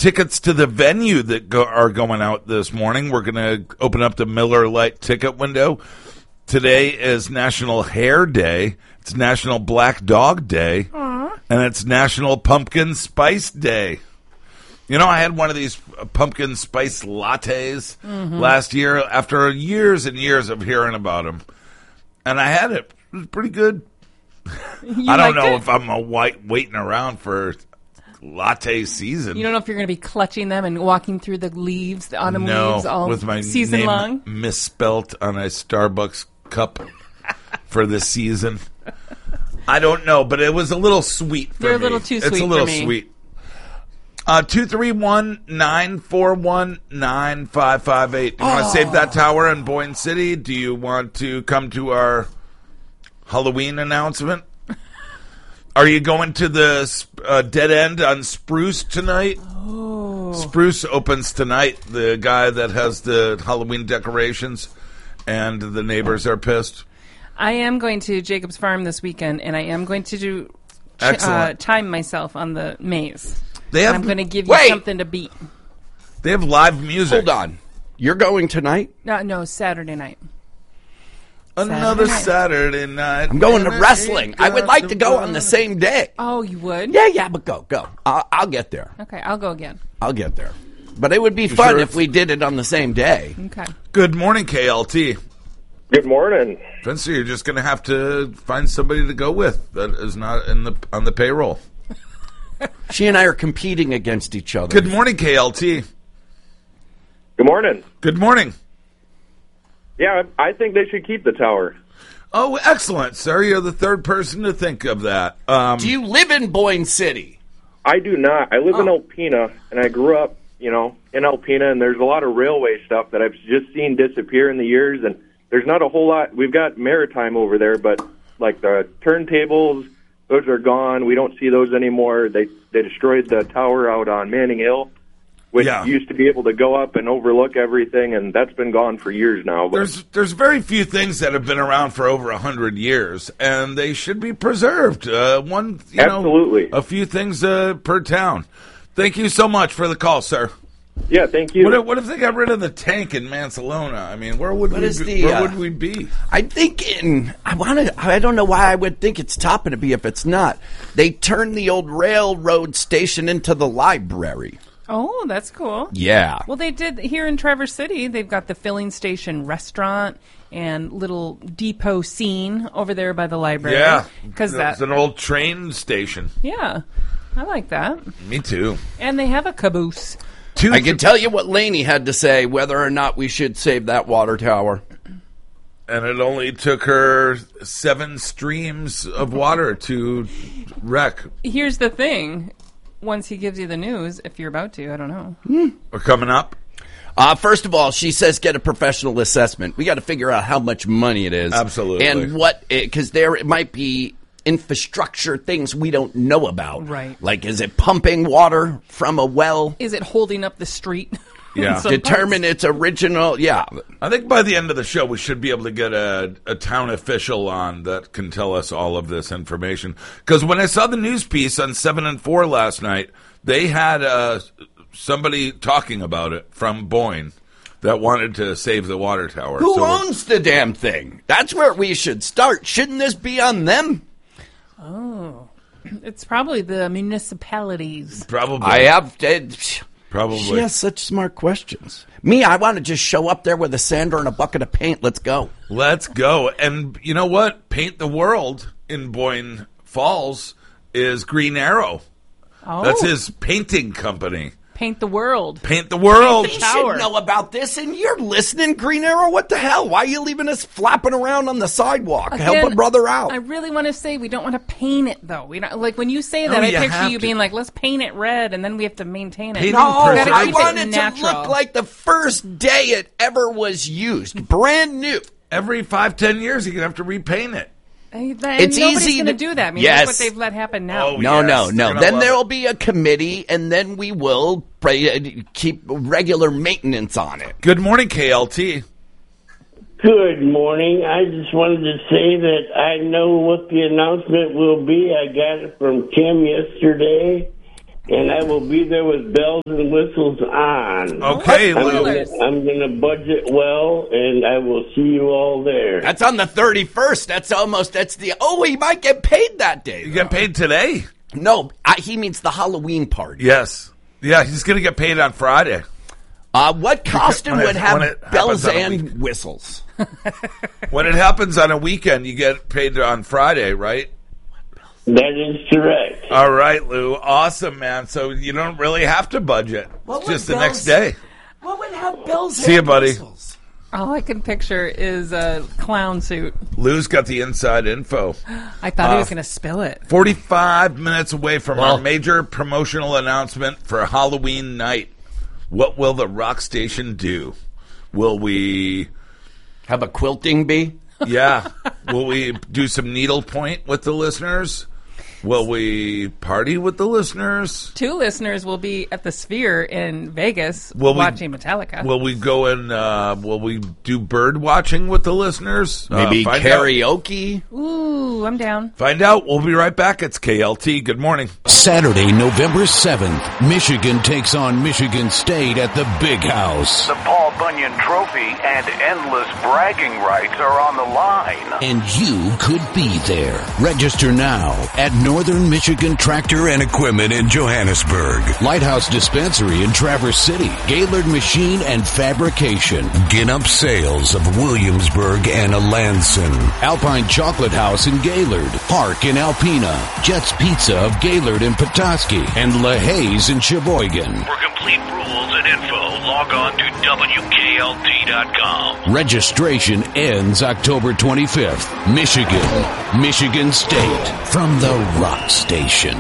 tickets to the venue that are going out this morning. We're going to open up the Miller Lite ticket window. Today is National Hair Day. It's National Black Dog Day. Aww. And it's National Pumpkin Spice Day. You know, I had one of these pumpkin spice lattes last year after years and years of hearing about them. And I had it. It was pretty good. I don't know if I'm waiting around for latte season. You don't know if you're going to be clutching them and walking through the leaves, the autumn leaves, all with my season name long? misspelt on a Starbucks cup for the season. I don't know, but it was a little sweet for me. You're a little too sweet for me. It's a little sweet. 231-941-9558. Do you want to save that tower in Boyne City? Do you want to come to our Halloween announcement? Are you going to the Dead End on Spruce tonight? Oh. Spruce opens tonight. The guy that has the Halloween decorations, and the neighbors are pissed. I am going to Jacob's Farm this weekend, and I am going to do time myself on the maze. I'm going to give you something to beat. They have live music. Hold on. You're going tonight? No, Saturday night. Another Saturday night. I'm going to wrestling. I would like to go on the same day. Oh, you would? Yeah, but go. I'll get there. Okay, I'll go again. I'll get there. But it would be fun if we did it on the same day. Okay. Good morning, KLT. Good morning. Spencer, you're just going to have to find somebody to go with that is not on the payroll. She and I are competing against each other. Good morning, KLT. Good morning. Good morning. Yeah, I think they should keep the tower. Oh, excellent, sir. You're the third person to think of that. Do you live in Boyne City? I do not. I live in Alpena, and I grew up, in Alpena, and there's a lot of railway stuff that I've just seen disappear in the years, and there's not a whole lot. We've got Maritime over there, but like the turntables, those are gone. We don't see those anymore. They destroyed the tower out on Manning Hill, which used to be able to go up and overlook everything, and that's been gone for years now. But there's very few things that have been around for over 100 years, and they should be preserved. Absolutely. A few things per town. Thank you so much for the call, sir. Yeah, thank you. What if they got rid of the tank in Mansalona? I mean, where would we be? I think I don't know why I would think it's topping to be if it's not. They turned the old railroad station into the library. Oh, that's cool. Yeah. Well, they did here in Traverse City. They've got the filling station restaurant and little depot scene over there by the library. Yeah, because that's an old train station. Yeah, I like that. Me too. And they have a caboose. I can tell you what Laney had to say whether or not we should save that water tower. And it only took her 7 streams of water to wreck. Here's the thing. Once he gives you the news, if you're about to, I don't know. We're coming up. First of all, she says get a professional assessment. We got to figure out how much money it is. Absolutely. And because it might be infrastructure things we don't know about. Right. Like, is it pumping water from a well? Is it holding up the street? Yeah. Determine its original. Yeah. I think by the end of the show, we should be able to get a town official on that can tell us all of this information. Because when I saw the news piece on 7 and 4 last night, they had somebody talking about it from Boyne that wanted to save the water tower. Who owns the damn thing? That's where we should start. Shouldn't this be on them? Oh. It's probably the municipalities. Probably. Probably. She has such smart questions. Me, I want to just show up there with a sander and a bucket of paint. Let's go. Let's go. And you know what? Paint the World in Boyne Falls is Green Arrow. Oh. That's his painting company. Paint the World. Paint the World. They should know about this, and you're listening, Green Arrow. What the hell? Why are you leaving us flapping around on the sidewalk? Again, help a brother out. I really want to say we don't want to paint it, though. We don't, like when you say that, I picture you being like, let's paint it red, and then we have to maintain it. I want it to look like the first day it ever was used. Brand new. Every 5-10 years, you're going to have to repaint it. It's nobody's going to do that. I mean, that's what they've let happen now. Oh, no. Then there will be a committee, and then we will keep regular maintenance on it. Good morning, KLT. Good morning. I just wanted to say that I know what the announcement will be. I got it from Kim yesterday, and I will be there with bells and whistles on. Okay, Lou. I'm going to budget well, and I will see you all there. That's on the 31st. He might get paid that day. You get paid today? No, he means the Halloween party. Yes. Yeah, he's going to get paid on Friday. What costume would have bells and whistles? When it happens on a weekend, you get paid on Friday, right? That is correct. All right, Lou. Awesome, man. So you don't really have to budget. It's just the next day. What would have bells See you, buddy. Whistles? All I can picture is a clown suit. Lou's got the inside info. I thought he was going to spill it. 45 minutes away from our major promotional announcement for Halloween night. What will the rock station do? Will we have a quilting bee? Yeah. Will we do some needlepoint with the listeners? Will we party with the listeners? 2 listeners will be at the Sphere in Vegas watching Metallica. Will we go and will we do bird watching with the listeners? Maybe karaoke? Ooh, I'm down. Find out. We'll be right back. It's KLT. Good morning. Saturday, November 7th, Michigan takes on Michigan State at the Big House. The Paul Bunyan Trophy and endless bragging rights are on the line. And you could be there. Register now at Northern Michigan Tractor and Equipment in Johannesburg, Lighthouse Dispensary in Traverse City, Gaylord Machine and Fabrication, Ginnup Sales of Williamsburg and Alanson, Alpine Chocolate House in Gaylord, Park in Alpena, Jets Pizza of Gaylord and Petoskey, and LaHaye's in Sheboygan. For complete rules and info, log on to WKLT.com. Registration ends October 25th. Michigan State, from the Rock Station,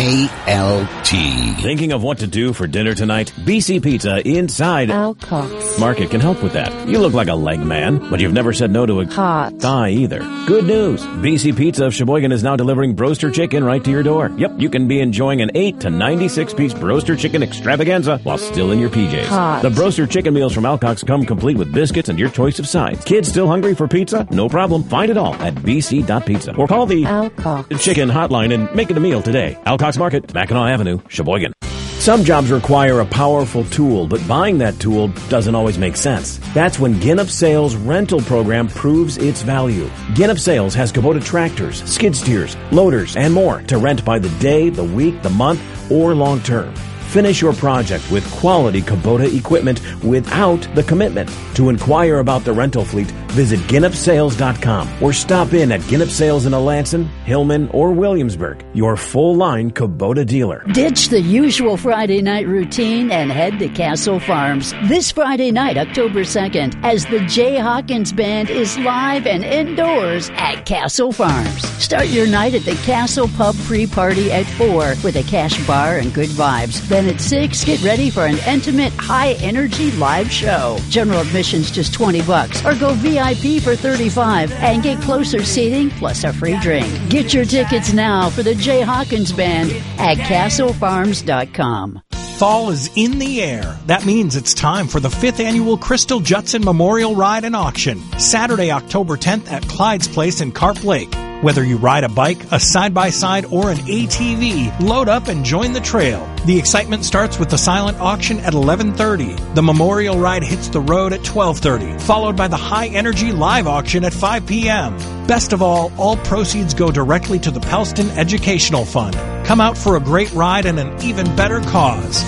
KLT. Thinking of what to do for dinner tonight? BC Pizza inside Alcox Market can help with that. You look like a leg man, but you've never said no to a hot thigh either. Good news. BC Pizza of Sheboygan is now delivering Broaster Chicken right to your door. Yep, you can be enjoying an 8 to 96-piece Broaster Chicken extravaganza while still in your PJs. Hot. The Broaster Chicken meals from Alcox come complete with biscuits and your choice of sides. Kids still hungry for pizza? No problem. Find it all at bc.pizza or call the Alcox Chicken hotline and make it a meal today. Alcox Market, Mackinac Avenue, Sheboygan. Some jobs require a powerful tool, but buying that tool doesn't always make sense. That's when Ginnup Sales rental program proves its value. Ginnup Sales has Kubota tractors, skid steers, loaders, and more to rent by the day, the week, the month, or long term. Finish your project with quality Kubota equipment without the commitment. To inquire about the rental fleet, visit GinnupSales.com or stop in at Ginnup Sales in Alanson, Hillman, or Williamsburg, your full-line Kubota dealer. Ditch the usual Friday night routine and head to Castle Farms this Friday night, October 2nd, as the Jay Hawkins Band is live and indoors at Castle Farms. Start your night at the Castle Pub pre-party at 4 with a cash bar and good vibes. Then at 6, get ready for an intimate, high-energy live show. General admission's just $20 or go VIP for $35 and get closer seating plus a free drink. Get your tickets now for the Jay Hawkins Band at CastleFarms.com. Fall is in the air. That means it's time for the 5th annual Crystal Judson Memorial Ride and Auction, Saturday, October 10th at Clyde's Place in Carp Lake. Whether you ride a bike, a side-by-side, or an ATV, load up and join the trail. The excitement starts with the silent auction at 11:30. The memorial ride hits the road at 12:30, followed by the high-energy live auction at 5 p.m. Best of all proceeds go directly to the Pelston Educational Fund. Come out for a great ride and an even better cause.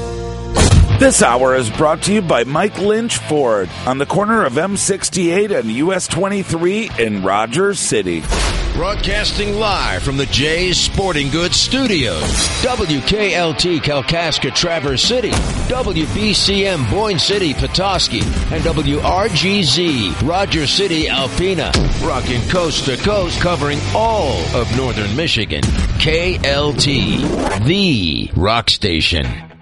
This hour is brought to you by Mike Lynch Ford on the corner of M68 and US 23 in Rogers City. Broadcasting live from the Jay's Sporting Goods Studios. WKLT Kalkaska Traverse City, WBCM Boyne City Petoskey, and WRGZ Rogers City Alpena. Rocking coast to coast, covering all of northern Michigan. KLT, the rock station.